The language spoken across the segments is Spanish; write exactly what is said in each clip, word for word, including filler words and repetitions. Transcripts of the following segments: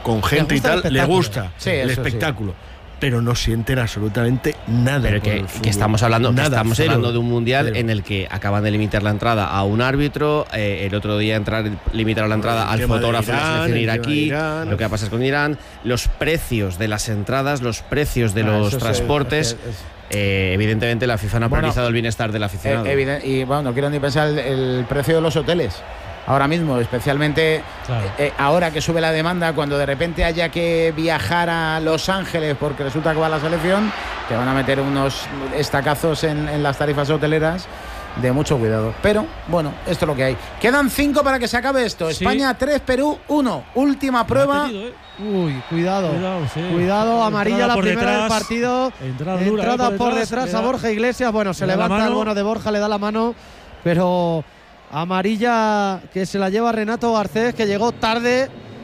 con gente y tal, le gusta sí, el eso espectáculo. Sí. Pero no sienten absolutamente nada. Pero que, que estamos hablando, nada, que estamos cero, hablando de un mundial cero. en el que acaban de limitar la entrada a un árbitro, eh, el otro día entrar limitaron la entrada el al tema fotógrafo de, de la Irán, selección el iraquí, tema de Irán. lo que va a pasar con Irán, los precios de las entradas, los precios de Ah, los eso transportes. es, es, es. Eh, evidentemente la FIFA no ha Bueno, priorizado el bienestar del aficionado. Eh, evidente, y bueno, no quiero ni pensar el, el precio de los hoteles. Ahora mismo, especialmente claro. eh, ahora que sube la demanda, cuando de repente haya que viajar a Los Ángeles porque resulta que va la selección, te van a meter unos estacazos en, en las tarifas hoteleras de mucho cuidado. Pero bueno, esto es lo que hay. Quedan cinco para que se acabe esto. Sí. España tres, Perú uno. Última prueba. Metido, ¿eh? Uy, cuidado. Cuidado, sí. Cuidado, amarilla Entrada la por primera detrás, del partido. entrada dura, Entrada eh, por le detrás da- a Borja Iglesias. Bueno, se le da la levanta el mano. bono de Borja, le da la mano. Pero amarilla que se la lleva Renato Garcés, que llegó tarde.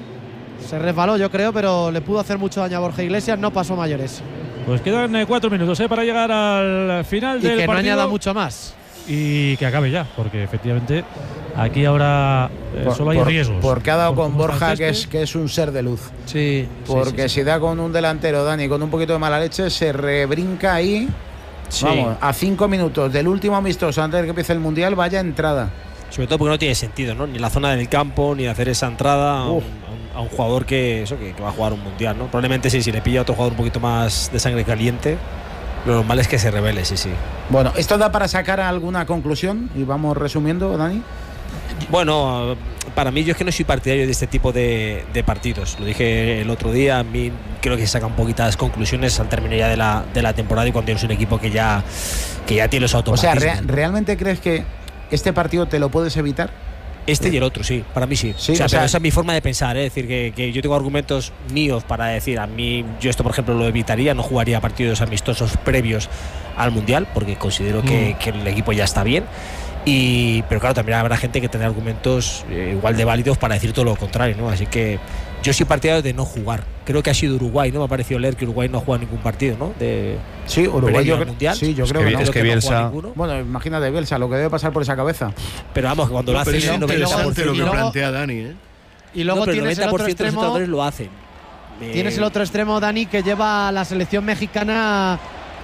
Se resbaló, yo creo, pero le pudo hacer mucho daño a Borja Iglesias. No pasó mayores. Pues quedan eh, cuatro minutos eh, para llegar al final Y del que no partido. añada mucho más. Y que acabe ya, porque efectivamente aquí ahora eh, Por- solo hay por- riesgos. Porque ha dado Por con cómo está Borja, el que es, césped. que es un ser de luz. Sí. Porque sí, sí, si da con un delantero, Dani, con un poquito de mala leche, se rebrinca ahí. Sí. Vamos, a cinco minutos del último amistoso antes de que empiece el Mundial, vaya entrada. Sobre todo porque no tiene sentido, ¿no? Ni la zona del campo, ni hacer esa entrada a un, Uf. a un- a un jugador que, eso, que, que va a jugar un mundial, ¿no? Probablemente sí, si le pilla a otro jugador un poquito más de sangre caliente, lo normal es que se revele, sí, sí. Bueno, ¿esto da para sacar alguna conclusión? Y vamos resumiendo, Dani. Bueno, para mí yo es que no soy partidario de este tipo de, de partidos. Lo dije el otro día, a mí creo que se sacan poquitas conclusiones al término ya de la, de la temporada y cuando tienes un equipo que ya, que ya tiene los O sea, automatismos. ¿re- ¿realmente crees que este partido te lo puedes evitar? Este y el otro, sí, para mí sí. Sí, o sea, o sea- pero esa es mi forma de pensar, ¿eh? Es decir, que, que yo tengo argumentos míos para decir, a mí, yo esto, por ejemplo, lo evitaría, no jugaría partidos amistosos previos al Mundial, porque considero que, Mm. que el equipo ya está bien. Y, pero claro, también habrá gente que tendrá argumentos eh, igual de válidos para decir todo lo contrario, ¿no? Así que yo soy partidario de no jugar. Creo que ha sido Uruguay, ¿no? Me ha parecido leer que Uruguay no ha jugado ningún partido, ¿no? De, Sí, Uruguay previo yo al creo- Mundial. sí, yo Es creo que que, no. es que no ha jugado Bielsa- ninguno. Bueno, imagínate, Bielsa, lo que debe pasar por esa cabeza. Pero vamos, cuando lo No, pero hacen es el noventa por interesante lo ciento, que y luego- plantea Dani, ¿eh? Y luego no, pero el tienes el noventa por otro ciento de los extremo. entrenadores lo hacen. Eh, Tienes el otro extremo, Dani, que lleva a la selección mexicana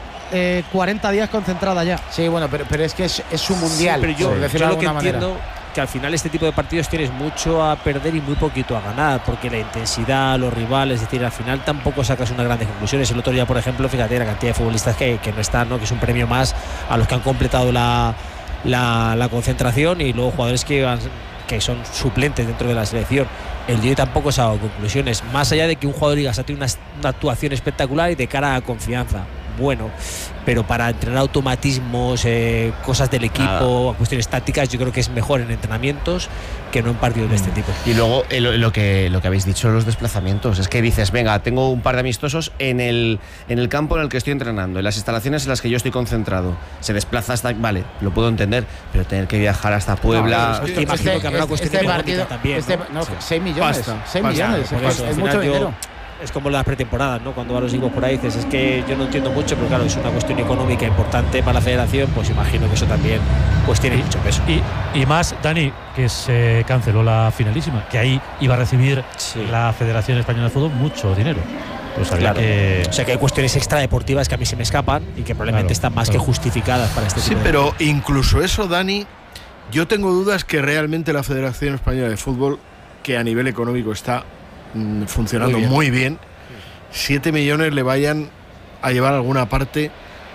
eh, cuarenta días concentrada ya. Sí, bueno, pero, pero es que es, es su mundial, Sí, pero yo, por decirlo yo de lo que alguna manera. entiendo que al final este tipo de partidos tienes mucho a perder y muy poquito a ganar, porque la intensidad, los rivales, es decir, al final tampoco sacas unas grandes conclusiones. El otro día, por ejemplo, fíjate la cantidad de futbolistas que, que no están, ¿no? Que es un premio más a los que han completado la, la, la concentración y luego jugadores que, han- que son suplentes dentro de la selección. El día tampoco se ha dado conclusiones, más allá de que un jugador diga, ha tenido una, una actuación espectacular y de cara a confianza. Bueno, pero para entrenar automatismos, eh, cosas del equipo, cuestiones tácticas, yo creo que es mejor en entrenamientos que no en partidos de este tipo. Y luego eh, lo, lo que, lo que habéis dicho, los desplazamientos. Es que dices, venga, tengo un par de amistosos en el, en el campo en el que estoy entrenando, en las instalaciones en las que yo estoy concentrado. Se desplaza hasta, vale, lo puedo entender, pero tener que viajar hasta Puebla. No, es que imagino que habrá una cuestión económica partido, también, este, ¿no? no, Sí. seis millones, Pasta, seis pasta, millones, por es, eso, es al mucho final yo- dinero. Es como las pretemporadas, ¿no? Cuando van los equipos por ahí dices, es que yo no entiendo mucho, pero claro, es una cuestión económica importante para la federación, pues imagino que eso también pues tiene mucho peso. Y, y más, Dani, que se canceló la finalísima, que ahí iba a recibir Sí. la Federación Española de Fútbol mucho dinero. Pues había Claro. que. O sea que hay cuestiones extradeportivas que a mí se me escapan y que probablemente Claro, están más claro. que justificadas para este Sí, tipo de pero incluso eso, Dani, yo tengo dudas que realmente la Federación Española de Fútbol, que a nivel económico está mm, funcionando Muy muy bien. bien, siete millones le vayan a llevar a alguna parte.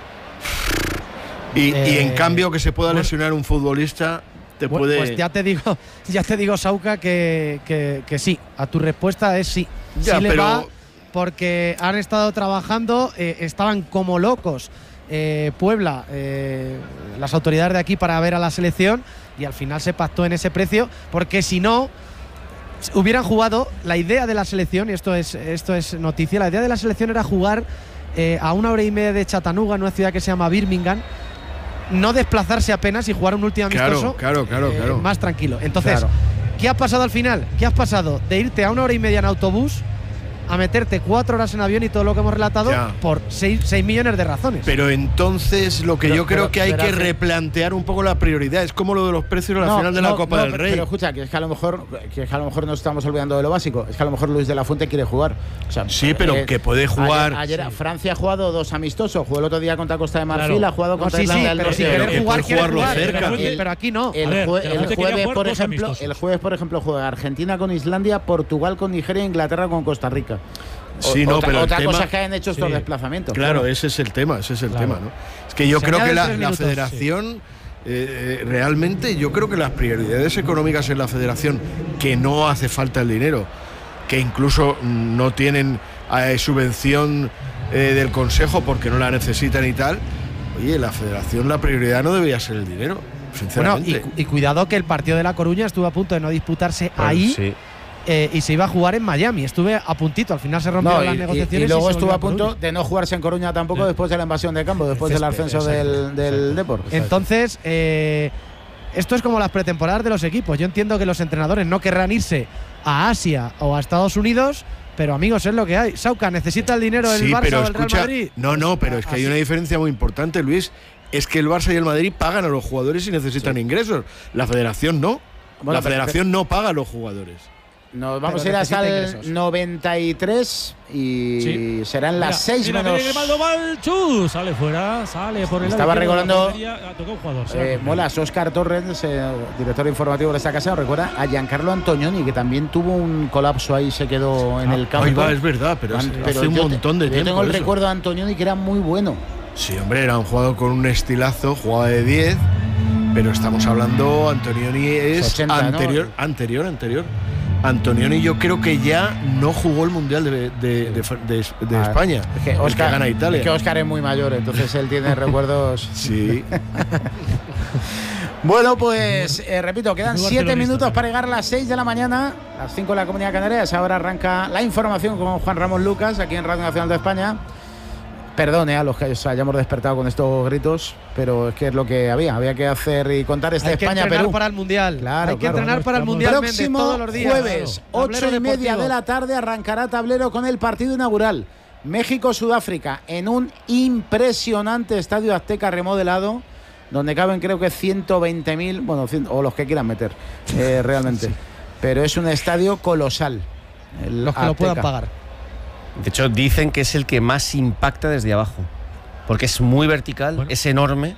Y, Eh, y en cambio que se pueda bueno, lesionar un futbolista, te Bu- puede... Pues ya te digo, ya te digo, Sauca, que, que, que sí. A tu respuesta es sí. Ya, sí le pero- va porque han estado trabajando, eh, estaban como locos. eh, Puebla, eh, las autoridades de aquí para ver a la selección y al final se pactó en ese precio porque si no hubieran jugado, la idea de la selección, y esto es, esto es noticia, la idea de la selección era jugar eh, a una hora y media de Chattanooga, en una ciudad que se llama Birmingham, no desplazarse apenas y jugar un último Claro, amistoso claro, claro, eh, claro. más tranquilo. Entonces, Claro. ¿qué ha pasado al final? ¿Qué has pasado? De irte a una hora y media en autobús a meterte cuatro horas en avión y todo lo que hemos relatado ya. por seis millones de razones. Pero entonces lo que pero, yo creo pero, que hay pero que hace... replantear un poco la prioridad. Es como lo de los precios a la no, final de no, la Copa no, del pero, Rey. Pero escucha, que es que a lo mejor que, es que a lo mejor nos estamos olvidando de lo básico. Es que a lo mejor Luis de la Fuente quiere jugar. O sea, sí, pero eh, que puede jugar. Ayer, ayer sí. Francia ha jugado dos amistosos. Jugó el otro día contra Costa de Marfil, claro. ha jugado contra no, sí, Irlanda sí, del pero si Norte. querer jugar, quiere jugarlo jugar, cerca. El, pero aquí no. El, ver, jue el jueves, por ejemplo, el jueves, por ejemplo, juega Argentina con Islandia, Portugal con Nigeria, Inglaterra con Costa Rica. Sí, o, no, otra pero otra tema, cosa es que hayan hecho estos sí. desplazamientos. Claro, claro, ese es el tema, ese es el claro. tema, ¿no? Es que yo Se creo que la, minutos, la federación, sí. eh, realmente, yo creo que las prioridades económicas en la federación, que no hace falta el dinero, que incluso no tienen eh, subvención eh, del Consejo porque no la necesitan y tal, oye, la federación, la prioridad no debería ser el dinero, sinceramente. Bueno, y, y cuidado que el partido de La Coruña estuvo a punto de no disputarse pues ahí. Sí. Eh, y se iba a jugar en Miami, estuve a puntito, al final se rompieron no, las y, negociaciones. Y, y luego y estuvo a punto de no jugarse en Coruña tampoco sí. después de la invasión de campo, después del ascenso del, del Depor. Entonces, eh, esto es como las pretemporadas de los equipos. Yo entiendo que los entrenadores no querrán irse a Asia o a Estados Unidos, pero amigos, es lo que hay. Sauca, ¿necesita el dinero del sí, Barça pero o del escucha, Real Madrid? No, no, pero es que hay una diferencia muy importante, Luis. Es que el Barça y el Madrid pagan a los jugadores y necesitan sí. ingresos. La federación no. Bueno, la federación pero, no paga a los jugadores. Nos vamos a ir hasta el ingresos. noventa y tres y sí. serán las seis menos. Balchú, sale fuera, sale por el Estaba recordando. Tocó un jugador. Eh, Molas, Óscar Torres, eh, director informativo de esta casa, recuerda a Giancarlo Antonioni, que también tuvo un colapso ahí, se quedó en ah, el campo. Ahí va, es verdad, pero, An pero hace un montón te, de yo tiempo. Yo tengo el eso. recuerdo de Antonioni que era muy bueno. Sí, hombre, era un jugador con un estilazo, jugaba de diez, pero estamos hablando, Antonioni es ochenta, anterior, ¿no? anterior, anterior. Antonioni yo creo que ya no jugó el Mundial de, de, de, de, de ah, España. Es que Óscar gana Italia. Es que Óscar es muy mayor, entonces él tiene recuerdos. Sí. Bueno, pues eh, repito, quedan siete minutos para llegar a las seis de la mañana, las cinco de la Comunidad Canaria. Ahora arranca la información con Juan Ramón Lucas aquí en Radio Nacional de España. Perdone a los que os hayamos despertado con estos gritos, pero es que es lo que había. Había que hacer y contar este España-Perú. Hay que entrenar para el Mundial. Claro, Hay que claro. entrenar para el Mundial, Próximo Méndez, todos los días. Jueves, claro. ocho y media de la tarde, arrancará Tablero con el partido inaugural. México-Sudáfrica en un impresionante estadio Azteca remodelado, donde caben creo que ciento veinte mil, bueno, o los que quieran meter, eh, realmente. Sí. Pero es un estadio colosal. Los que Azteca. Lo puedan pagar. De hecho, dicen que es el que más impacta desde abajo, porque es muy vertical, bueno. es enorme,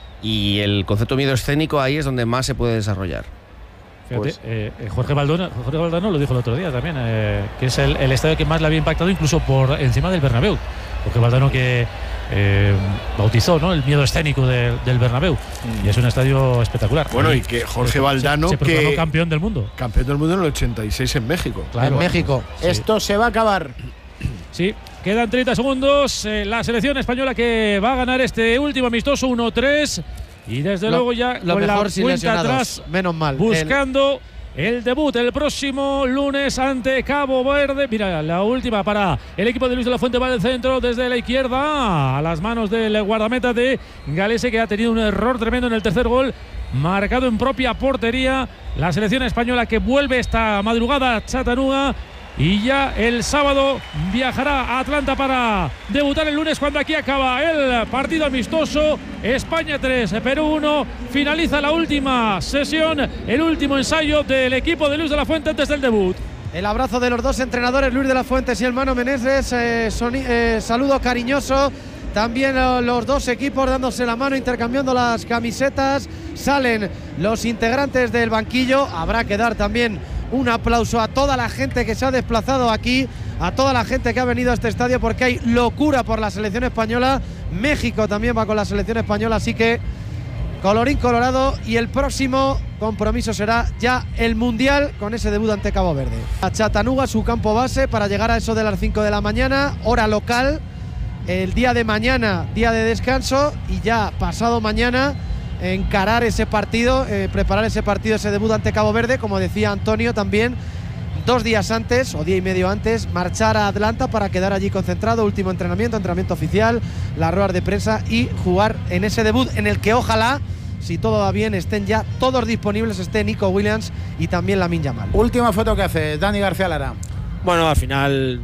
y el concepto miedo escénico ahí es donde más se puede desarrollar. Fíjate, pues, eh, Jorge Valdano, Jorge Valdano lo dijo el otro día también, eh, que es el, el estadio que más le había impactado, incluso por encima del Bernabéu. Jorge Valdano que eh, bautizó, ¿no?, el miedo escénico de, del Bernabéu, mm. y es un estadio espectacular. Bueno, y que Jorge Valdano, se, se que campeón del mundo. Campeón del mundo en el ochenta y seis en México. Claro, en México. Sí. Esto se va a acabar. Sí, quedan treinta segundos. Eh, la selección española que va a ganar este último amistoso uno tres. Y desde lo, luego ya lo con mejor la sin cuenta atrás, menos mal. Buscando el... el debut el próximo lunes ante Cabo Verde. Mira, la última para el equipo de Luis de la Fuente va del centro desde la izquierda a las manos del guardameta de Galese, que ha tenido un error tremendo en el tercer gol, marcado en propia portería. La selección española que vuelve esta madrugada a Chattanooga. Y ya el sábado viajará a Atlanta para debutar el lunes, cuando aquí acaba el partido amistoso. España tres, Perú uno. Finaliza la última sesión, el último ensayo del equipo de Luis de la Fuente antes del debut. El abrazo de los dos entrenadores, Luis de la Fuente y el Mano Meneses. Eh, eh, saludo cariñoso. También eh, los dos equipos dándose la mano, intercambiando las camisetas. Salen los integrantes del banquillo. Habrá que dar también un aplauso a toda la gente que se ha desplazado aquí, a toda la gente que ha venido a este estadio, porque hay locura por la selección española. México también va con la selección española, así que colorín colorado, y el próximo compromiso será ya el Mundial con ese debut ante Cabo Verde. A Chattanooga, su campo base, para llegar a eso de las cinco de la mañana, hora local. El día de mañana, día de descanso, y ya pasado mañana encarar ese partido, eh, preparar ese partido, ese debut ante Cabo Verde, como decía Antonio también, dos días antes o día y medio antes, marchar a Atlanta para quedar allí concentrado, último entrenamiento, entrenamiento oficial, las ruedas de prensa, y jugar en ese debut en el que ojalá, si todo va bien, estén ya todos disponibles, esté Nico Williams y también Lamine Yamal. Última foto que hace Dani García Lara. Bueno, al final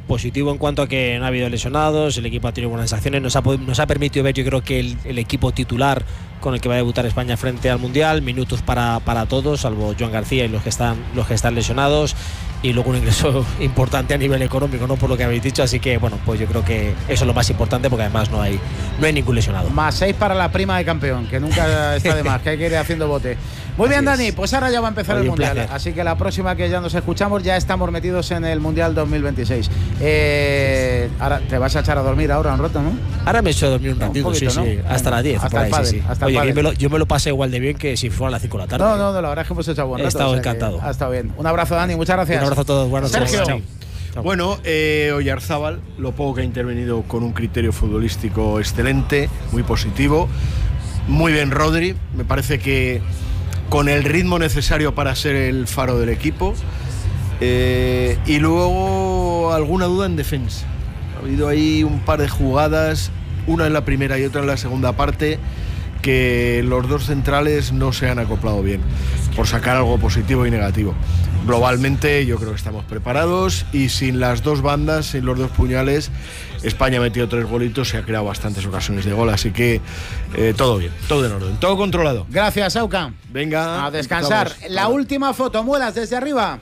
positivo en cuanto a que no ha habido lesionados, el equipo ha tenido buenas acciones, nos ha, nos ha permitido ver, yo creo que el, el equipo titular con el que va a debutar España frente al Mundial, minutos para, para todos, salvo Joan García y los que están los que están lesionados, y luego un ingreso importante a nivel económico, no por lo que habéis dicho, así que bueno, pues yo creo que eso es lo más importante, porque además no hay no hay ningún lesionado. Más seis para la prima de campeón, que nunca está de más, que hay que ir haciendo bote. Muy bien, Así Dani, es. pues ahora ya va a empezar Oye, el un Mundial, placer. así que la próxima que ya nos escuchamos ya estamos metidos en el Mundial dos mil veintiséis. Eh, ahora te vas a echar a dormir ahora un rato, ¿no? Ahora me he hecho a dormir un Un ratito, poquito, sí, sí, ¿no? hasta Venga, las diez, hasta por el ahí, pádel, sí, sí. hasta el Oye, que pádel. yo me, lo, yo me lo pasé igual de bien que si fuera a las cinco de la tarde. No, no, no, la verdad es que hemos echado buen He rato. estado o sea que encantado. Ha estado bien. Un abrazo, Dani, muchas gracias. Un abrazo a todos, buenas noches. Sergio. Chao. Chao. Bueno, eh, Oyarzábal, lo poco que ha intervenido con un criterio futbolístico excelente, muy positivo. Muy bien Rodri, me parece que con el ritmo necesario para ser el faro del equipo. Eh, y luego alguna duda en defensa. Ha habido ahí un par de jugadas, una en la primera y otra en la segunda parte, que los dos centrales no se han acoplado bien, por sacar algo positivo y negativo. Globalmente yo creo que estamos preparados, y sin las dos bandas, sin los dos puñales, España ha metido tres golitos y ha creado bastantes ocasiones de gol, así que eh, todo bien, todo en orden, todo controlado. Gracias, Auca. Venga, A descansar. empezamos. La última foto, Muelas desde arriba.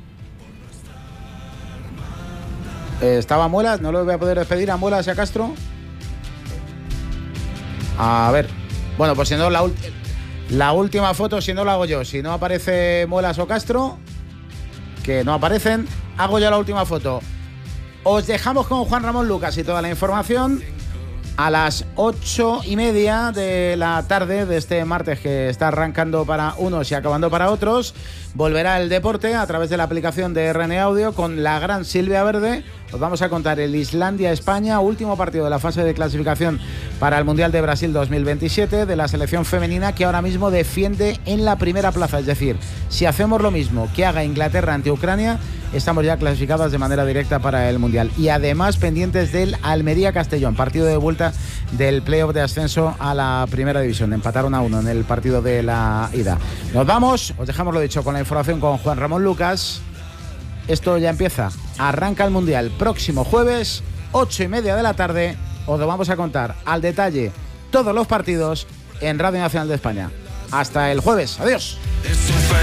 Eh, estaba Muelas, no lo voy a poder despedir a Muelas y a Castro. A ver. Bueno, pues si no, la, la última foto, si no la hago yo. Si no aparece Muelas o Castro, que no aparecen, hago yo la última foto. Os dejamos con Juan Ramón Lucas y toda la información a las ocho y media de la tarde de este martes, que está arrancando para unos y acabando para otros. Volverá el deporte a través de la aplicación de R N Audio con la gran Silvia Verde. Os vamos a contar el Islandia-España, último partido de la fase de clasificación para el Mundial de Brasil dos mil veintisiete de la selección femenina, que ahora mismo defiende en la primera plaza. Es decir, si hacemos lo mismo que haga Inglaterra ante Ucrania, estamos ya clasificadas de manera directa para el Mundial. Y además pendientes del Almería-Castellón, partido de vuelta del playoff de ascenso a la primera división. Empataron a uno en el partido de la ida. Nos vamos, os dejamos lo dicho con la información con Juan Ramón Lucas. Esto ya empieza, arranca el Mundial próximo jueves, ocho y media de la tarde. Os lo vamos a contar al detalle todos los partidos en Radio Nacional de España. Hasta el jueves, adiós.